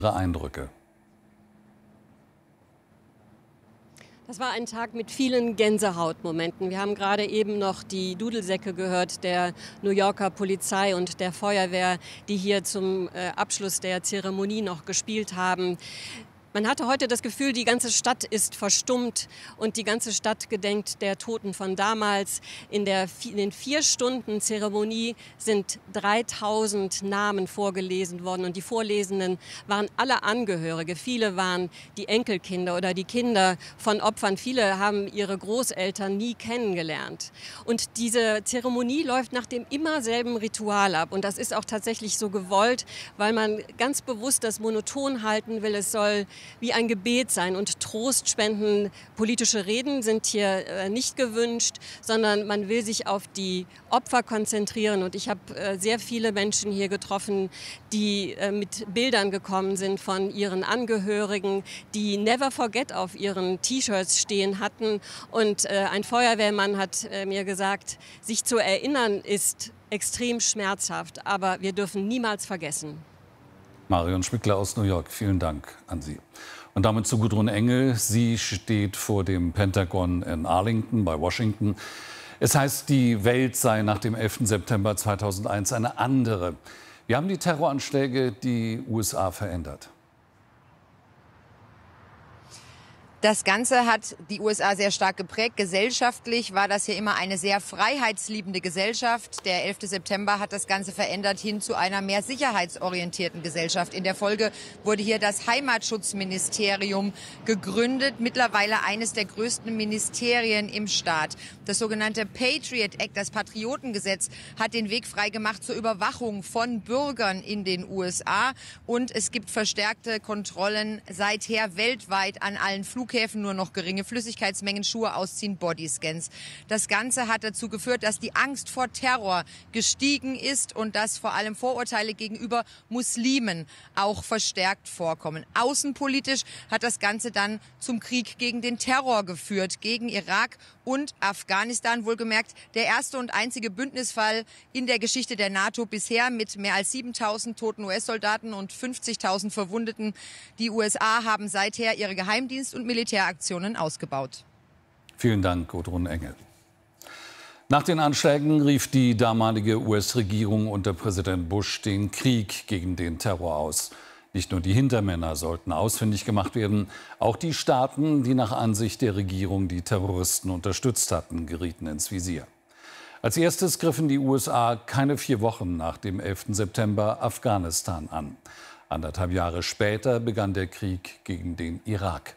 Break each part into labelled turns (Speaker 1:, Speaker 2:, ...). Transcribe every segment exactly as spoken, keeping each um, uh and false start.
Speaker 1: Ihre Eindrücke?
Speaker 2: Das war ein Tag mit vielen Gänsehautmomenten. Wir haben gerade eben noch die Dudelsäcke gehört der New Yorker Polizei und der Feuerwehr, die hier zum Abschluss der Zeremonie noch gespielt haben. Man hatte heute das Gefühl, die ganze Stadt ist verstummt und die ganze Stadt gedenkt der Toten von damals. In, der, in den vier Stunden Zeremonie sind dreitausend Namen vorgelesen worden und die Vorlesenden waren alle Angehörige. Viele waren die Enkelkinder oder die Kinder von Opfern. Viele haben ihre Großeltern nie kennengelernt. Und diese Zeremonie läuft nach dem immer selben Ritual ab und das ist auch tatsächlich so gewollt, weil man ganz bewusst das monoton halten will. Es soll wie ein Gebet sein und Trost spenden. Politische Reden sind hier äh, nicht gewünscht, sondern man will sich auf die Opfer konzentrieren. Und ich habe äh, sehr viele Menschen hier getroffen, die äh, mit Bildern gekommen sind von ihren Angehörigen, die Never Forget auf ihren T-Shirts stehen hatten. Und äh, ein Feuerwehrmann hat äh, mir gesagt, sich zu erinnern ist extrem schmerzhaft, aber wir dürfen niemals vergessen.
Speaker 1: Marion Schmickler aus New York, vielen Dank an Sie. Und damit zu Gudrun Engel. Sie steht vor dem Pentagon in Arlington bei Washington. Es heißt, die Welt sei nach dem elften September zweitausendeins eine andere. Wie haben die Terroranschläge die U S A verändert?
Speaker 3: Das Ganze hat die U S A sehr stark geprägt. Gesellschaftlich war das hier immer eine sehr freiheitsliebende Gesellschaft. Der elfte September hat das Ganze verändert hin zu einer mehr sicherheitsorientierten Gesellschaft. In der Folge wurde hier das Heimatschutzministerium gegründet, mittlerweile eines der größten Ministerien im Staat. Das sogenannte Patriot Act, das Patriotengesetz, hat den Weg freigemacht zur Überwachung von Bürgern in den U S A. Und es gibt verstärkte Kontrollen seither weltweit an allen Flughäfen. Nur noch geringe Flüssigkeitsmengen, Schuhe ausziehen, Bodyscans. Das Ganze hat dazu geführt, dass die Angst vor Terror gestiegen ist und dass vor allem Vorurteile gegenüber Muslimen auch verstärkt vorkommen. Außenpolitisch hat das Ganze dann zum Krieg gegen den Terror geführt, gegen Irak und Afghanistan. Wohlgemerkt der erste und einzige Bündnisfall in der Geschichte der NATO bisher mit mehr als siebentausend toten U S-Soldaten und fünfzigtausend Verwundeten. Die U S A haben seither ihre Geheimdienst- und Militäraktionen ausgebaut.
Speaker 1: Vielen Dank, Gudrun Engel. Nach den Anschlägen rief die damalige U S-Regierung unter Präsident Bush den Krieg gegen den Terror aus. Nicht nur die Hintermänner sollten ausfindig gemacht werden, auch die Staaten, die nach Ansicht der Regierung die Terroristen unterstützt hatten, gerieten ins Visier. Als erstes griffen die U S A keine vier Wochen nach dem elften September Afghanistan an. Anderthalb Jahre später begann der Krieg gegen den Irak.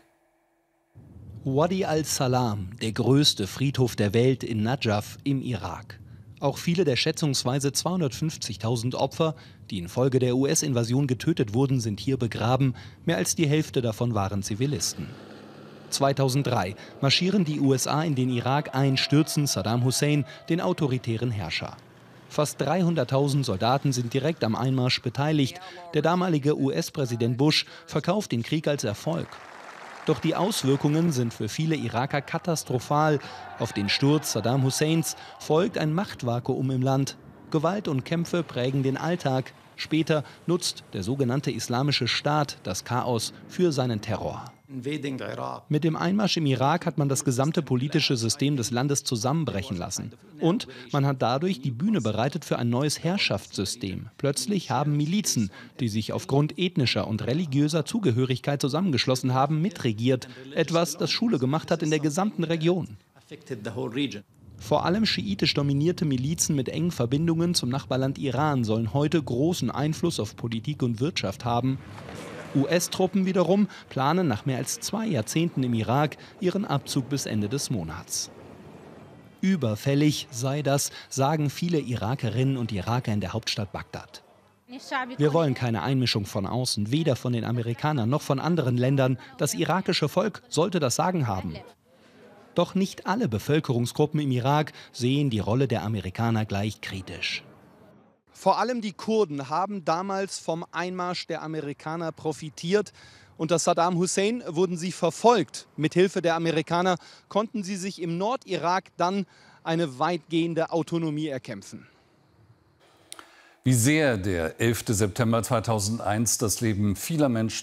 Speaker 4: Wadi al-Salam, der größte Friedhof der Welt in Najaf im Irak. Auch viele der schätzungsweise zweihundertfünfzigtausend Opfer, die infolge der U S-Invasion getötet wurden, sind hier begraben. Mehr als die Hälfte davon waren Zivilisten. zweitausenddrei marschieren die U S A in den Irak ein, stürzen Saddam Hussein, den autoritären Herrscher. Fast dreihunderttausend Soldaten sind direkt am Einmarsch beteiligt. Der damalige U S-Präsident Bush verkauft den Krieg als Erfolg. Doch die Auswirkungen sind für viele Iraker katastrophal. Auf den Sturz Saddam Husseins folgt ein Machtvakuum im Land. Gewalt und Kämpfe prägen den Alltag. Später nutzt der sogenannte Islamische Staat das Chaos für seinen Terror. Mit dem Einmarsch im Irak hat man das gesamte politische System des Landes zusammenbrechen lassen. Und man hat dadurch die Bühne bereitet für ein neues Herrschaftssystem. Plötzlich haben Milizen, die sich aufgrund ethnischer und religiöser Zugehörigkeit zusammengeschlossen haben, mitregiert. Etwas, das Schule gemacht hat in der gesamten Region. Vor allem schiitisch dominierte Milizen mit engen Verbindungen zum Nachbarland Iran sollen heute großen Einfluss auf Politik und Wirtschaft haben. U S-Truppen wiederum planen nach mehr als zwei Jahrzehnten im Irak ihren Abzug bis Ende des Monats. Überfällig sei das, sagen viele Irakerinnen und Iraker in der Hauptstadt Bagdad. Wir wollen keine Einmischung von außen, weder von den Amerikanern noch von anderen Ländern. Das irakische Volk sollte das Sagen haben. Doch nicht alle Bevölkerungsgruppen im Irak sehen die Rolle der Amerikaner gleich kritisch. Vor allem die Kurden haben damals vom Einmarsch der Amerikaner profitiert. Unter Saddam Hussein wurden sie verfolgt. Mithilfe der Amerikaner konnten sie sich im Nordirak dann eine weitgehende Autonomie erkämpfen.
Speaker 1: Wie sehr der elfte September zweitausendeins das Leben vieler Menschen